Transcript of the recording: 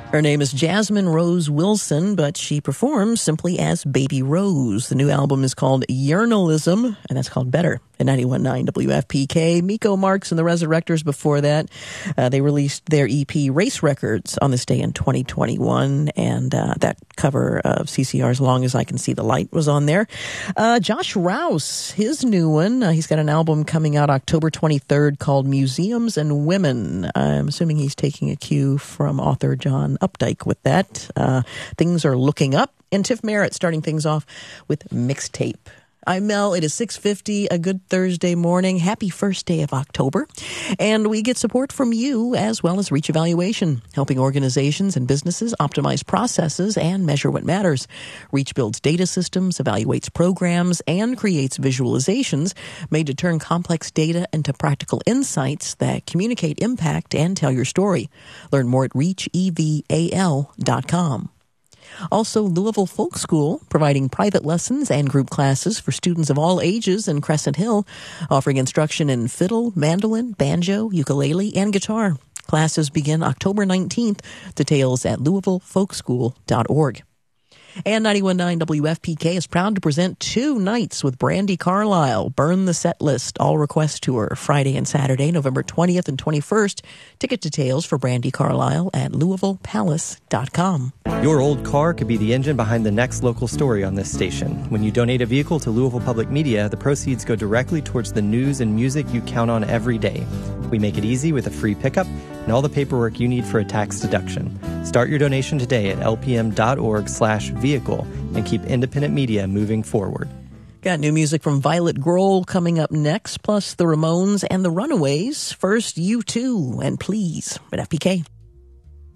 Her name is Jasmine Rose Wilson, but she performs simply as Baby Rose. The new album is called Yearnalism, and that's called Better at 91.9 WFPK. Miko Marks and the Resurrectors before that. They released their EP Race Records on this day in 2021, and that cover of CCR's Long As I Can See the Light was on there. Josh Rouse, his new one, he's got an album coming out October 23rd called Museums and Women. I'm assuming he's taking a cue from author John Updike with that. Things are looking up. And Tiff Merritt starting things off with Mixtape. I'm Mel. It is 6:50, a good Thursday morning. Happy first day of October. And we get support from you as well as Reach Evaluation, helping organizations and businesses optimize processes and measure what matters. Reach builds data systems, evaluates programs, and creates visualizations made to turn complex data into practical insights that communicate impact and tell your story. Learn more at reacheval.com. Also, Louisville Folk School, providing private lessons and group classes for students of all ages in Crescent Hill, offering instruction in fiddle, mandolin, banjo, ukulele, and guitar. Classes begin October 19th. Details at louisvillefolkschool.org. And 91.9 WFPK is proud to present two nights with Brandi Carlile, Burn the Set List, All Request Tour, Friday and Saturday, November 20th and 21st. Ticket details for Brandi Carlile at louisvillepalace.com. Your old car could be the engine behind the next local story on this station. When you donate a vehicle to Louisville Public Media, the proceeds go directly towards the news and music you count on every day. We make it easy with a free pickup and all the paperwork you need for a tax deduction. Start your donation today at lpm.org/vehicle and keep independent media moving forward. Got new music from Violet Grohl coming up next, plus the Ramones and the Runaways. First, U2 and Please at FPK.